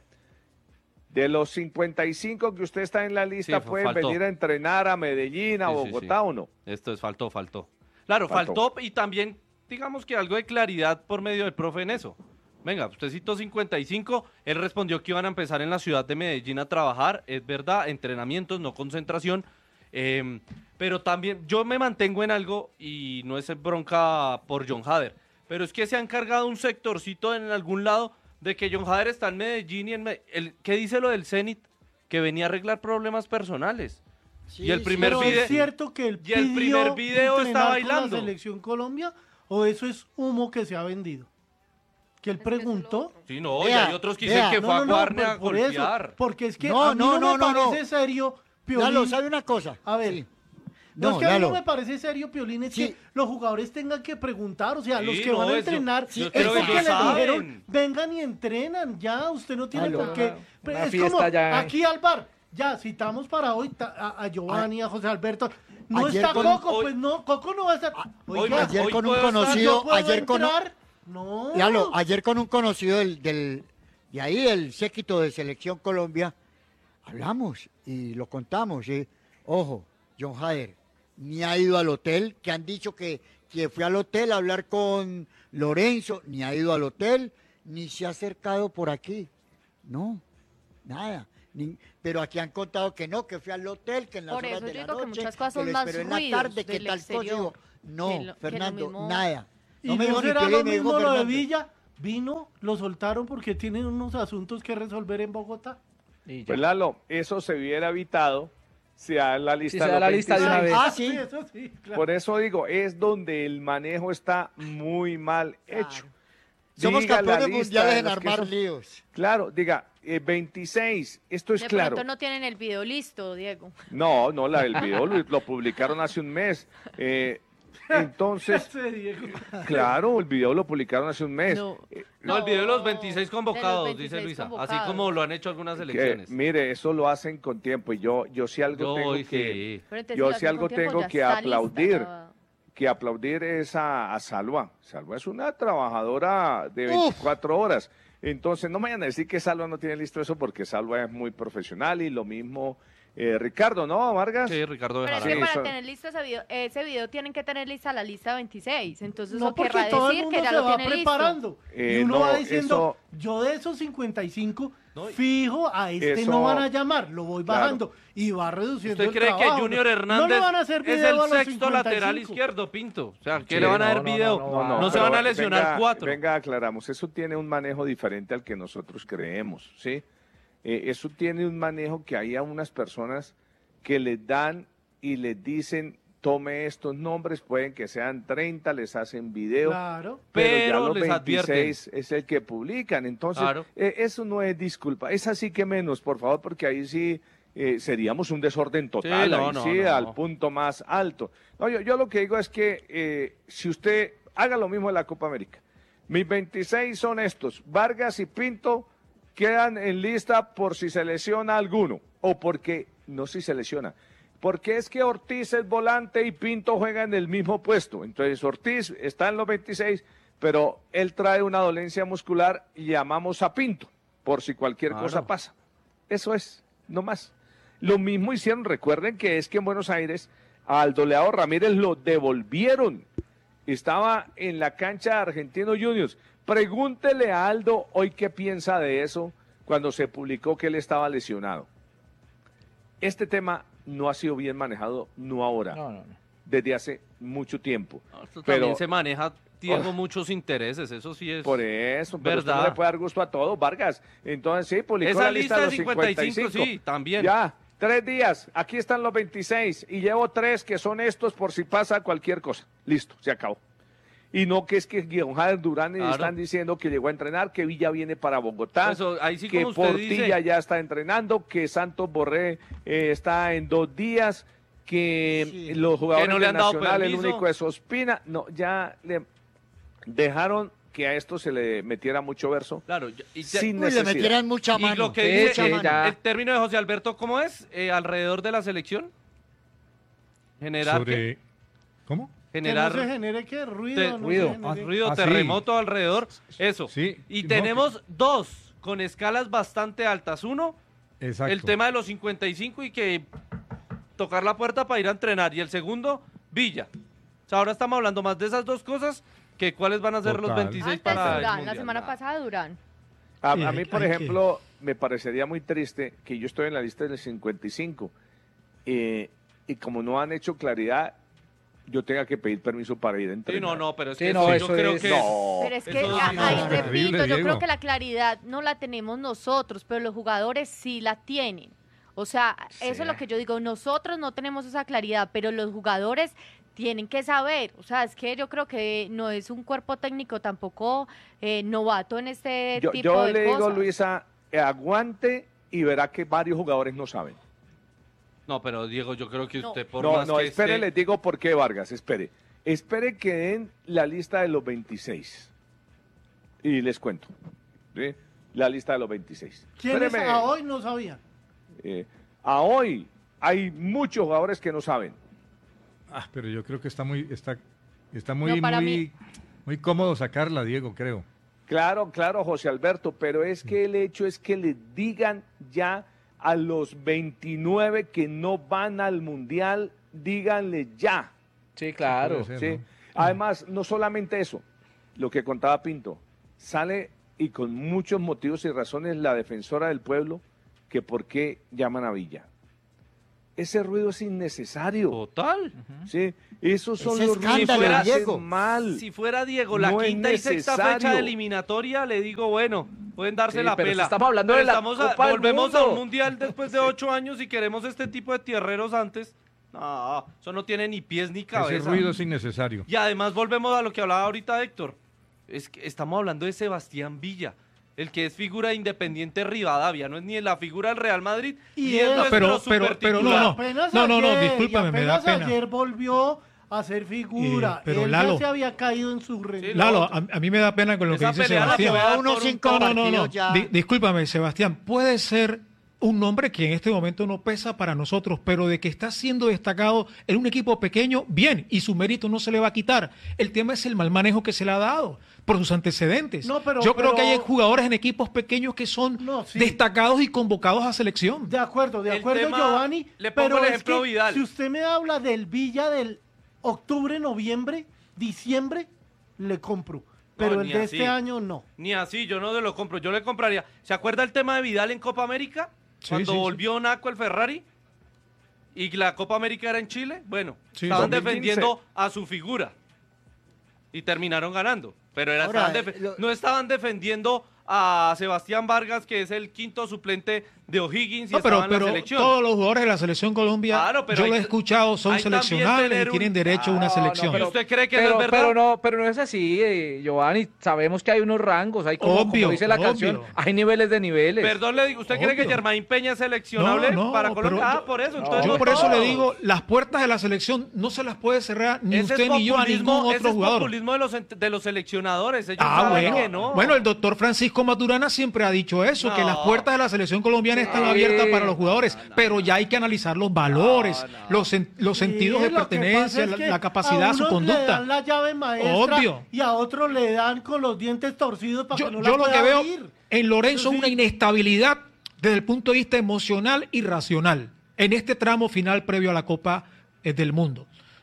De los cincuenta y cinco que usted está en la lista, Sí, ¿pueden faltó. venir a entrenar a Medellín, a Sí, sí, Bogotá sí. o no? Esto es faltó, faltó. Claro, Faltó. faltó. Y también, digamos que algo de claridad por medio del profe en eso. Venga, usted citó cincuenta y cinco, él respondió que iban a empezar en la ciudad de Medellín a trabajar, es verdad, entrenamientos, no concentración, eh, pero también yo me mantengo en algo y no es bronca por John Hader, pero es que se han cargado un sectorcito en algún lado de que John Hader está en Medellín y en Me- el, ¿qué dice lo del Zenit? Que venía a arreglar problemas personales. Sí, y el primer pero video ¿es cierto que él y el pidió primer video está entrenar con bailando. la selección Colombia o eso es humo que se ha vendido? Que él preguntó. Sí, no, y Vea, hay otros que vea. dicen que No, fue no, a no, Guarne por- a por eso, golpear. porque es que No, a mí no, no, no, me no, parece no. serio, Piolín. Lalo, ¿sabe una cosa? A ver. Sí. No, No, es que a mí no Lalo. me parece serio, Piolín, es Sí. que los jugadores tengan que preguntar, o sea, Sí, los que no, van a eso- entrenar, yo es creo que porque ellos les saben. dijeron, vengan y entrenan, ya, usted no tiene Lalo, por qué. una es fiesta como ya. aquí al bar, ya, citamos para hoy ta- a, a Giovanni, a José Alberto. No Ayer está con- Coco, hoy- pues no, Coco no va a estar. Oiga, Ayer hoy con un puedo estar- conocido, ¿yo puedo ayer con un, entrar? No. Lalo, ayer con un conocido del, del, de ahí, el séquito de Selección Colombia, hablamos y lo contamos. ¿sí? Ojo, John Hader ni ha ido al hotel, que han dicho que, que fue al hotel a hablar con Lorenzo, ni ha ido al hotel, ni se ha acercado por aquí. No, nada. Ni- pero aquí han contado que no, que fue al hotel, que en las Por horas eso de yo la digo que noche, muchas cosas que son lo más esperó en la ruidos tarde, que del tal cosa. exterior Digo, no, que lo- que lo Fernando, mismo- nada. Y No me no dijo ni será Piolín, lo me dijo mismo lo de Fernando. Villa, vino, lo soltaron porque tienen unos asuntos que resolver en Bogotá. Y ya. Pues Lalo, eso se hubiera evitado si da la lista. Si se de da los la lista de una veintiséis. vez. Ah, sí. eso sí, claro. Por eso digo, es donde el manejo está muy mal hecho. Somos Diga la campeones lista mundiales de en los que armar son- líos. Claro, diga, eh, veintiséis, esto es De claro. pronto no tienen el video listo, Diego. No, no, la del video lo, lo publicaron hace un mes. Eh, entonces, Ese Diego. claro, el video lo publicaron hace un mes. No. Eh, No, el video de los veintiséis de convocados, los dice veintiséis Luisa. Así convocados. como lo han hecho algunas que, elecciones. mire, eso lo hacen con tiempo y yo, yo sí algo Yo tengo hoy que, sí. Pero entonces, yo si lo sí hacen algo con tiempo, tengo ya que está lista, aplaudir. ya- que aplaudir es a, a Salva. Salva es una trabajadora de veinticuatro horas. Entonces, no me vayan a decir que Salva no tiene listo eso porque Salva es muy profesional y lo mismo eh, Ricardo, ¿no, Vargas? Sí, Ricardo Pero es Bejarano. que para eso- tener listo ese video, ese video tienen que tener lista la lista veintiséis. Entonces No, eso porque querrá todo el decir mundo que ya se lo va tiene preparando. listo. Eh, y uno no, va diciendo, eso- yo de esos cincuenta y cinco, No, y- fijo, a este eso- no van a llamar, lo voy Claro. bajando y va reduciendo ¿Usted el cree que trabajo. Junior No Hernández le van a hacer es video el a los sexto cincuenta y lateral cinco. izquierdo, Pinto? O sea, ¿qué Sí, le van a no, dar no, video? no, No, no, se van a pero lesionar venga, cuatro. Venga, aclaramos, eso tiene un manejo diferente al que nosotros creemos, ¿sí? Eh, eso tiene un manejo que hay a unas personas que les dan y les dicen, tome estos nombres, pueden que sean treinta, les hacen video, Claro. pero, Pero ya los les veintiséis es el que publican. Entonces, Claro. eh, eso no es disculpa, es así que menos, por favor, porque ahí sí eh, seríamos un desorden total, Sí, no, ahí no, sí, no. al punto más alto. No, yo, yo lo que digo es que eh, si usted haga lo mismo en la Copa América, mis veintiséis son estos, Vargas y Pinto quedan en lista por si se lesiona alguno, o porque no si se lesiona, porque es que Ortiz es volante y Pinto juega en el mismo puesto. Entonces Ortiz está en los veintiséis, pero él trae una dolencia muscular y llamamos a Pinto, por si cualquier Claro. cosa pasa. Eso es, no más. Lo mismo hicieron, recuerden que es que en Buenos Aires a Aldo Leao Ramírez lo devolvieron. Estaba en la cancha de Argentino Juniors, Pregúntele a Aldo hoy qué piensa de eso cuando se publicó que él estaba lesionado. Este tema no ha sido bien manejado, no ahora, no, no, no. desde hace mucho tiempo. No, esto pero también se maneja, Diego, oh, muchos intereses, eso sí es por eso, pero verdad. usted no le puede dar gusto a todo, Vargas. Entonces sí, publicó esa la lista, lista de los cincuenta y cinco. Sí, también. Ya, tres días, aquí están los veintiséis y llevo tres que son estos por si pasa cualquier cosa. Listo, se acabó. Y no que es que Guion Jader Durán claro. están diciendo que llegó a entrenar, que Villa viene para Bogotá, Eso, ahí sí, que como usted Portilla dice. ya está entrenando, que Santos Borré eh, está en dos días, que sí. los jugadores que no le han dado Nacional, el permiso. único es Ospina. No, ya le dejaron que a esto se le metiera mucho verso. Claro, y te, sin uy, necesidad. le metieran mucha mano. Y lo que dice, sí, ya. el término de José Alberto, ¿cómo es? Eh, alrededor de la selección. Generar Sobre... ¿qué? ¿Cómo? Generar que no se genere qué ruido, te, no ruido, ah, ruido ah, terremoto sí. alrededor, eso. Sí. Y no, tenemos que... dos con escalas bastante altas. Uno, Exacto. el tema de los cincuenta y cinco y que tocar la puerta para ir a entrenar. Y el segundo, Villa. O sea, ahora estamos hablando más de esas dos cosas que cuáles van a ser Total. los veintiséis Antes para Durán, el mundial. la semana pasada Durán. A, Sí, a mí, por hay ejemplo, que... me parecería muy triste que yo estoy en la lista del cincuenta y cinco eh, y como no han hecho claridad, yo tenga que pedir permiso para ir a entrenar. Sí, no, no, pero es Sí, que no, sí, eso yo creo es- que... No. Pero es que, Eso a- sí, ahí no, repito, terrible, yo Diego. creo que la claridad no la tenemos nosotros, pero los jugadores sí la tienen. O sea, eso es lo que yo digo, nosotros no tenemos esa claridad, pero los jugadores tienen que saber. O sea, es que yo creo que no es un cuerpo técnico tampoco eh, novato en este Yo, tipo yo de le cosas. digo, Luisa, eh, aguante y verá que varios jugadores no saben. No, pero Diego, yo creo que No. usted por No, más no, que espere, esté- les digo por qué, Vargas, espere. Espere que den la lista de los veintiséis. Y les cuento. ¿Sí? La lista de los veintiséis. ¿Quiénes Espéreme. a hoy no sabían? Eh, a hoy hay muchos jugadores que no saben. Ah, pero yo creo que está muy, está, está muy, No, para muy, muy cómodo sacarla, Diego, creo. Claro, claro, José Alberto, pero es que el hecho es que le digan ya a los veintinueve que no van al Mundial, díganle ya. Sí, claro. Puede ser, ¿sí? ¿no? Además, no solamente eso, lo que contaba Pinto, sale y con muchos motivos y razones la defensora del pueblo que por qué llaman a Villa. Ese ruido es innecesario. Total. ¿Sí? Esos son Ese los ruidos que escándalo, hacen Diego. mal. Si fuera Diego, la No es quinta y sexta fecha necesario. de eliminatoria, le digo, bueno, pueden darse Sí, la pero pela. estamos hablando Pero de la estamos a- Copa del volvemos a Mundo. un mundial después de ocho años y queremos este tipo de tierreros antes. No, eso no tiene ni pies ni Ese cabeza. ruido es innecesario. Y además volvemos a lo que hablaba ahorita Héctor. Es que estamos hablando de Sebastián Villa, el que es figura de Independiente Rivadavia, no es ni la figura del Real Madrid, Y ni es él- nuestro pero- pero- pero no, supertitular. no. Apenas No, no, no, ayer, discúlpame, y me da apenas pena. ayer volvió a ser figura. Eh, pero Él Lalo- ya se había caído en su rendimiento. Lalo, a, a mí me da pena con lo Esa que dice pelea la Sebastián. puede dar unos por un cinco No, no, no, no. partidos ya. Di- discúlpame, Sebastián. Puede ser un nombre que en este momento no pesa para nosotros, pero de que está siendo destacado en un equipo pequeño, bien, y su mérito no se le va a quitar. El tema es el mal manejo que se le ha dado por sus antecedentes. No, pero- Yo creo pero- que hay jugadores en equipos pequeños que son No, sí. destacados y convocados a selección. De acuerdo, de El acuerdo, tema- Giovanni. le pongo pero el es ejemplo que Vidal. Si usted me habla del Villa del octubre, noviembre, diciembre, le compro. Pero No, el ni de así. este año no. Ni así, yo no se lo compro, yo le compraría. ¿Se acuerda el tema de Vidal en Copa América? Sí, Cuando sí, sí. volvió Naco el Ferrari y la Copa América era en Chile. Bueno, Sí, estaban dos mil quince. defendiendo a su figura y terminaron ganando. Pero era, Ahora, estaban defe- lo- no estaban defendiendo a Sebastián Vargas, que es el quinto suplente de O'Higgins y No, pero, estaba en la pero selección. todos los jugadores de la selección Colombia, Claro, pero yo hay lo he que- escuchado, son hay también seleccionables tener y un- tienen derecho a una Ah, no, selección. pero- ¿Y usted cree que pero, no es verdad? pero no, pero no es así, eh, Giovanni. Sabemos que hay unos rangos, hay como, Obvio, como dice la obvio. canción, hay niveles de niveles. Perdón, le digo, ¿usted cree que Obvio. Germain Peña es seleccionable No, no, para Colombia? pero Ah, yo- por eso. no, Entonces Yo no por eso le todos. digo, las puertas de la selección no se las puede cerrar ni Ese usted es ni yo a populismo- ningún ese otro es jugador. populismo de los, ent- de los seleccionadores. Ellos Ah, saben bueno. que no. Bueno, el doctor Francisco Maturana siempre ha dicho eso, No. que las puertas de la selección colombiana están Sí. abiertas para los jugadores, pero ya hay que analizar los valores, No, no. los, sen- los Sí, sentidos de lo que pertenencia, pasa es la, que la capacidad, a su unos le conducta. dan la llave maestra Obvio. y a otros le dan con los dientes torcidos para Yo, que no yo la lo que pueda veo abrir. en Lorenzo Eso es una sí. inestabilidad desde el punto de vista emocional y racional en este tramo final previo a la Copa eh, del Mundo.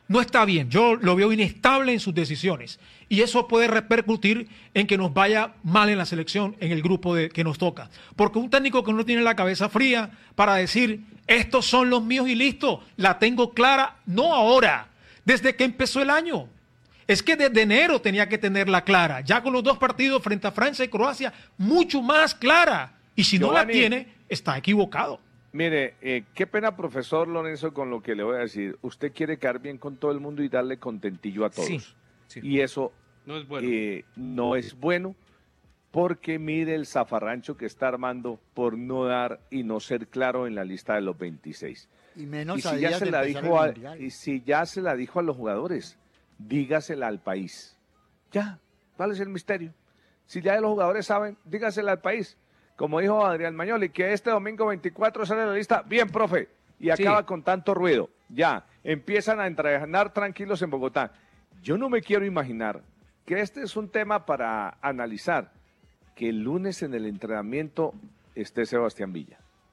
no está bien. Yo lo veo inestable en sus decisiones. Y eso puede repercutir en que nos vaya mal en la selección, en el grupo de, que nos toca. Porque un técnico que no tiene la cabeza fría para decir, estos son los míos y listo, la tengo clara, no ahora, desde que empezó el año. Es que desde enero tenía que tenerla clara. Ya con los dos partidos frente a Francia y Croacia, mucho más clara. Y si no la tiene, está equivocado. Mire, eh, qué pena, profesor Lorenzo, con lo que le voy a decir. Usted quiere quedar bien con todo el mundo y darle contentillo a todos. Sí, sí. Y eso no es bueno. Eh, no es bueno porque mire el zafarrancho que está armando por no dar y no ser claro en la lista de los veintiséis. Y menos y si a ya días se de la empezar dijo el a, Mundial. Y si ya se la dijo a los jugadores, dígasela al país. Ya, ¿cuál es el misterio? Si ya los jugadores saben, dígasela al país. Como dijo Adrián Mañoli, que este domingo veinticuatro sale la lista. Bien, profe. Y acaba sí. con tanto ruido. Ya, empiezan a entrenar tranquilos en Bogotá. Yo no me quiero imaginar que este es un tema para analizar. Que el lunes en el entrenamiento esté Sebastián Villa.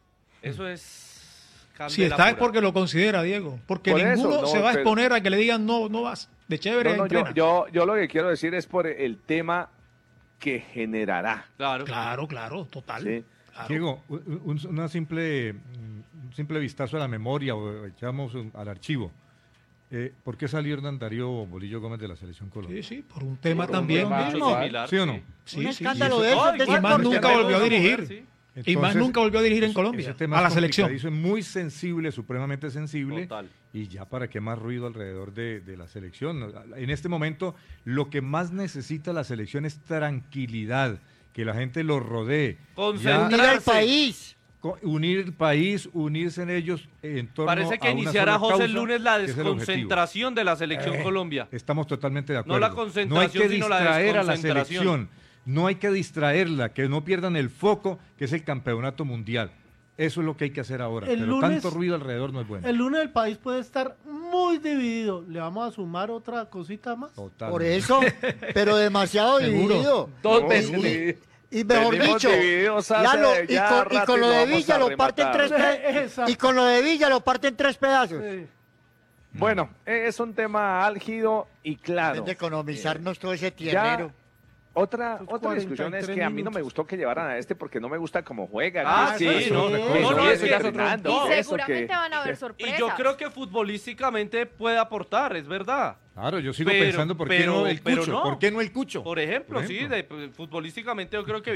Eso es... Si está es porque lo considera, Diego. Porque por ninguno eso, no, se va a exponer pero... a que le digan no, no vas. De chévere, no, no, yo, yo, yo lo que quiero decir es por el tema que generará. Claro, claro, claro, total. Sí. Claro. Diego, un, una simple, un simple vistazo a la memoria o echamos un, al archivo. Eh, ¿Por qué salió Hernán Darío Bolillo Gómez de la Selección Colombia? Sí, sí, por un tema por también. Un tema mismo. Similar, ¿sí o no? Sí, un sí, escándalo sí, de eso. Y, y más nunca volvió a dirigir. Sí. Entonces, y más nunca volvió a dirigir en Colombia, ese tema a la es selección. Es muy sensible, supremamente sensible. Total. Y ya para qué más ruido alrededor de, de la selección. En este momento, lo que más necesita la selección es tranquilidad, que la gente lo rodee. Unir al país. Unir el país, unirse en ellos en torno Parece que a una iniciará sola José causa, el lunes la que es el desconcentración de la selección eh, Colombia. Estamos totalmente de acuerdo. No la concentración, no hay que sino la distraer a la desconcentración. selección. No hay que distraerla, que no pierdan el foco, que es el campeonato mundial. Eso es lo que hay que hacer ahora. El Pero lunes, tanto ruido alrededor no es bueno. El lunes el país puede estar muy dividido. ¿Le vamos a sumar otra cosita más? Total. Por eso, pero demasiado dividido. Dos No, veces. Y, y mejor Venimos dicho, ya lo, ya y, con, y con lo de Villa lo parten tres pedazos. Y con lo de Villa lo parten tres pedazos. Sí. Bueno, es un tema álgido y claro. De economizarnos eh, todo ese tiernero. Otra, otra discusión es que a mí no me gustó que llevaran a este porque no me gusta cómo juega. Ah, sí, sí, no, no, no, no, es que Fernando, y seguramente que... van a haber sorpresas. Y yo creo que futbolísticamente puede aportar, es verdad. Claro, yo sigo pero, pensando por qué pero, no el Cucho, no. ¿por qué no el Cucho? Por ejemplo, por ejemplo. sí, de, futbolísticamente yo creo que